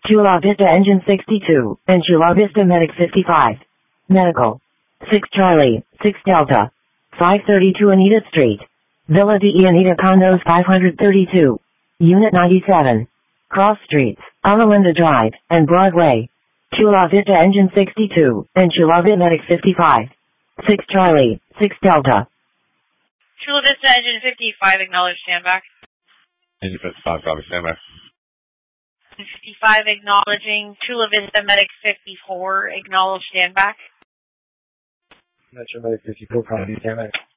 Chula Vista Engine 62, and Chula Vista Medic 55. Medical. 6 Charlie, 6 Delta. 532 Anita Street. Villa de Anita Condos 532. Unit 97. Cross Streets, Alalinda Drive, and Broadway. Chula Vista Engine 62, and Chula Vista Medic 55. 6 Charlie, 6 Delta. Chula Vista Engine 55, acknowledge standback. Engine 55, copy, standby. 55, acknowledging. Chula Vista Medic 54, acknowledge standback. Metro Medic 54, copy, standback.